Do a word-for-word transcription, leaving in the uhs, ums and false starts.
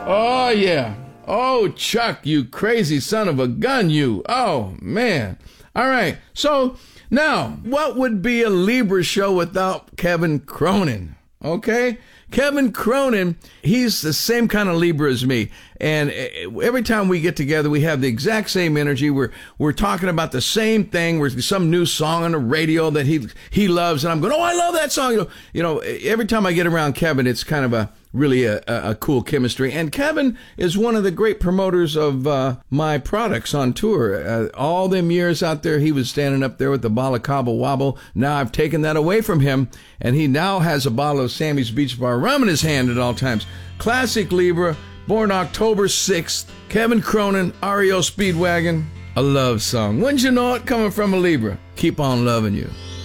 Oh, yeah. Oh, Chuck, you crazy son of a gun, you. Oh, man. All right. So now, what would be a Libra show without Kevin Cronin? Okay? Kevin Cronin, he's the same kind of Libra as me. And every time we get together, we have the exact same energy. We're we're talking about the same thing. We're some new song on the radio that he he loves. And I'm going, oh, I love that song. You know, you know, every time I get around Kevin, it's kind of a really a, a cool chemistry. And Kevin is one of the great promoters of uh, my products on tour. Uh, all them years out there, he was standing up there with the bottle of Cobble Wobble. Now I've taken that away from him, and he now has a bottle of Sammy's Beach Bar rum in his hand at all times. Classic Libra, born October sixth. Kevin Cronin, R E O Speedwagon, a love song. Wouldn't you know it, coming from a Libra? Keep on loving you.